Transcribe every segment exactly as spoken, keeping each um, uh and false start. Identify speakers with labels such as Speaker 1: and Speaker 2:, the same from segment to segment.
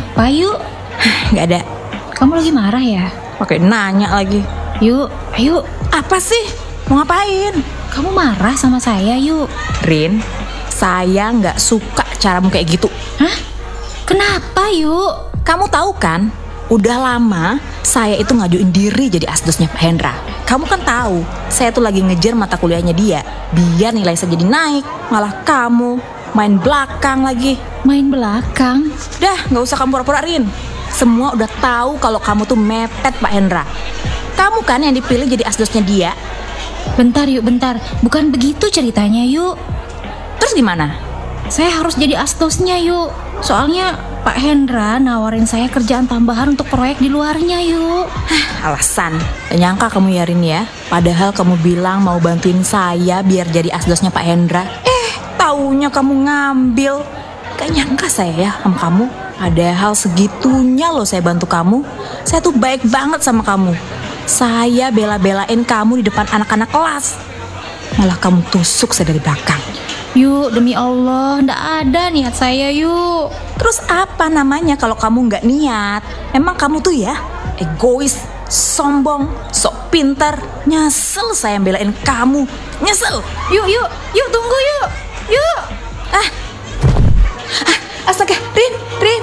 Speaker 1: Kenapa yuk?
Speaker 2: Gak ada.
Speaker 1: Kamu lagi marah ya?
Speaker 2: Pakai nanya lagi.
Speaker 1: Yuk, ayo.
Speaker 2: Apa sih? Mau ngapain?
Speaker 1: Kamu marah sama saya yuk.
Speaker 2: Rin, saya gak suka caramu kayak gitu.
Speaker 1: Hah? Kenapa yuk?
Speaker 2: Kamu tahu kan, udah lama saya itu ngajuin diri jadi asdosnya Pak Hendra. Kamu kan tahu, saya tuh lagi ngejar mata kuliahnya dia, biar nilai saya jadi naik. Malah kamu main belakang lagi.
Speaker 1: Main belakang?
Speaker 2: Dah, gak usah kamu pura-pura, Rin. Semua udah tahu kalau kamu tuh mepet Pak Hendra. Kamu kan yang dipilih jadi asdosnya dia.
Speaker 1: Bentar yuk, bentar. Bukan begitu ceritanya yuk.
Speaker 2: Terus gimana?
Speaker 1: Saya harus jadi asdosnya yuk. Soalnya Pak Hendra nawarin saya kerjaan tambahan untuk proyek di luarnya yuk.
Speaker 2: Hah, alasan. Gak nyangka kamu ya, Rin ya. Padahal kamu bilang mau bantuin saya biar jadi asdosnya Pak Hendra. Eh, taunya kamu ngambil. Gak nyangka saya ya sama kamu. Padahal segitunya loh saya bantu kamu. Saya tuh baik banget sama kamu. Saya bela-belain kamu di depan anak-anak kelas. Malah kamu tusuk saya dari belakang.
Speaker 1: Yuk, demi Allah, ndak ada niat saya yuk.
Speaker 2: Terus apa namanya kalau kamu nggak niat? Emang kamu tuh ya egois, sombong, sok pintar. Nyesel saya belain kamu. Nyesel.
Speaker 1: Yuk, yuk, yuk tunggu yuk. Yuk.
Speaker 2: Ah, ah astaga, Rin, Rin.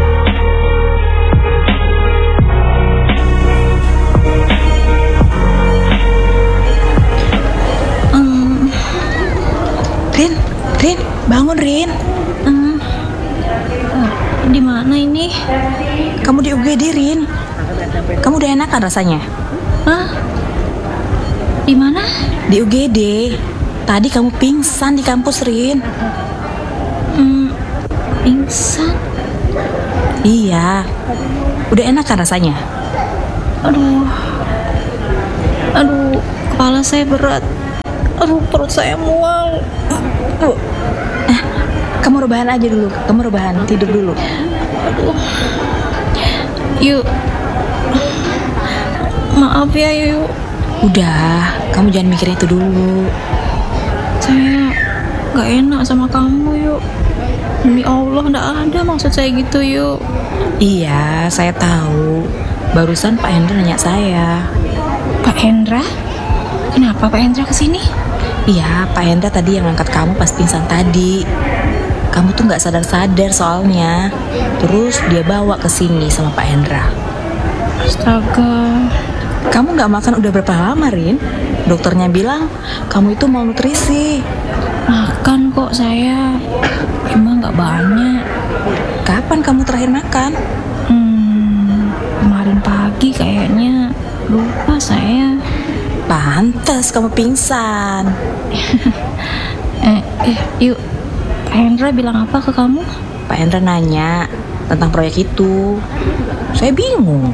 Speaker 1: Um,
Speaker 2: Rin, Rin, bangun Rin.
Speaker 1: um, uh, di mana ini?
Speaker 2: Kamu di U G D, Rin. Kamu udah enakan rasanya?
Speaker 1: Hah? Di mana?
Speaker 2: Di U G D. Tadi kamu pingsan di kampus, Rin.
Speaker 1: Hmm, pingsan.
Speaker 2: Iya. Udah enakan rasanya?
Speaker 1: Aduh. Aduh, kepala saya berat. Aduh, perut saya mual.
Speaker 2: Tuh. Eh, kamu rebahan aja dulu. Kamu rebahan, tidur dulu.
Speaker 1: Aduh. Yuk. Maaf ya, yuk.
Speaker 2: Udah, kamu jangan mikirin itu dulu.
Speaker 1: Saya gak enak sama kamu yuk. Demi Allah gak ada maksud saya gitu yuk.
Speaker 2: Iya, saya tahu. Barusan Pak Hendra nanya saya.
Speaker 1: Pak Hendra? Kenapa Pak Hendra kesini?
Speaker 2: Iya, Pak Hendra tadi yang angkat kamu pas pingsan tadi. Kamu tuh gak sadar-sadar soalnya. Terus dia bawa ke sini sama Pak Hendra.
Speaker 1: Astaga.
Speaker 2: Kamu gak makan udah berapa lama, Rin? Dokternya bilang kamu itu malnutrisi.
Speaker 1: Makan kok saya. Emang gak banyak.
Speaker 2: Kapan kamu terakhir makan?
Speaker 1: Hmm, kemarin pagi kayaknya. Lupa saya.
Speaker 2: Pantes kamu pingsan.
Speaker 1: eh, eh, yuk. Pak Hendra bilang apa ke kamu?
Speaker 2: Pak Hendra nanya tentang proyek itu. Saya bingung.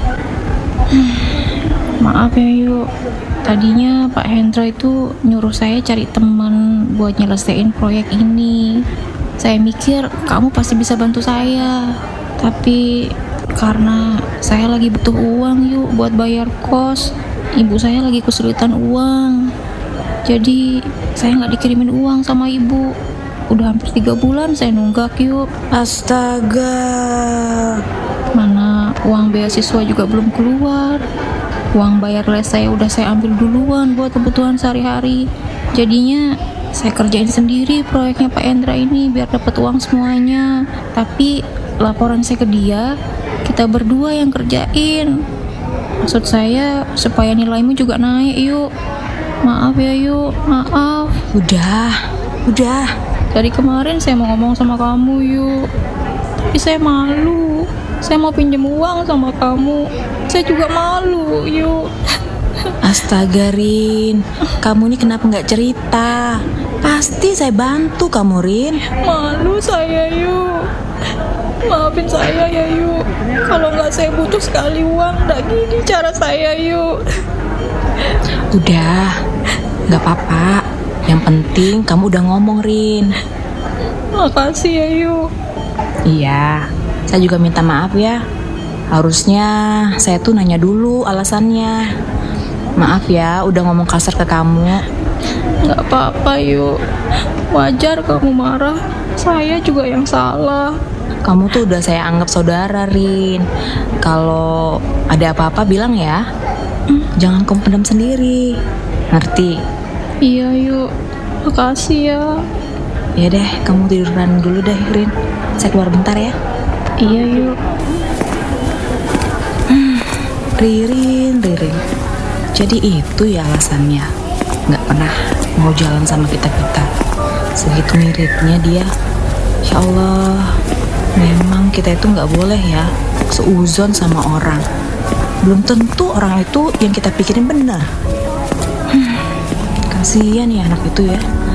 Speaker 1: Maaf ya yuk. Tadinya Pak Hendra itu nyuruh saya cari teman buat nyelesain proyek ini. Saya mikir kamu pasti bisa bantu saya. Tapi karena saya lagi butuh uang yuk buat bayar kos. Ibu saya lagi kesulitan uang. Jadi saya gak dikirimin uang sama ibu. Udah hampir tiga bulan saya nunggak yuk.
Speaker 2: Astaga.
Speaker 1: Mana uang beasiswa juga belum keluar. Uang bayar les saya udah saya ambil duluan buat kebutuhan sehari-hari. Jadinya saya kerjain sendiri proyeknya Pak Hendra ini biar dapat uang semuanya. Tapi laporan saya ke dia, kita berdua yang kerjain. Maksud saya supaya nilaimu juga naik yuk. Maaf ya yuk, maaf.
Speaker 2: Udah, udah.
Speaker 1: Dari kemarin saya mau ngomong sama kamu yuk. Tapi saya malu. Saya mau pinjam uang sama kamu. Saya juga malu, yuk.
Speaker 2: Astaga, Rin. Kamu ini kenapa gak cerita? Pasti saya bantu kamu, Rin.
Speaker 1: Malu saya, yuk. Maafin saya ya, yuk. Kalau gak saya butuh sekali uang, gak gini cara saya, yuk.
Speaker 2: Udah, gak apa-apa. Yang penting kamu udah ngomong, Rin.
Speaker 1: Makasih ya, yuk.
Speaker 2: Iya. Saya juga minta maaf ya. Harusnya saya tuh nanya dulu alasannya. Maaf ya udah ngomong kasar ke kamu.
Speaker 1: Gak apa-apa yuk. Wajar kamu marah. Saya juga yang salah.
Speaker 2: Kamu tuh udah saya anggap saudara, Rin. Kalau ada apa-apa bilang ya. Hmm, jangan kamu pendam sendiri. Ngerti?
Speaker 1: Iya yuk, makasih ya.
Speaker 2: Ya deh, kamu tiduran dulu deh, Rin. Saya keluar bentar ya.
Speaker 1: Iya yuk.
Speaker 2: Ririn, Ririn. Jadi itu ya alasannya nggak pernah mau jalan sama kita-kita. Segitu miripnya dia. Ya Allah, memang kita itu nggak boleh ya seuzon sama orang. Belum tentu orang itu yang kita pikirin benar. Hmm, kasihan ya anak itu ya.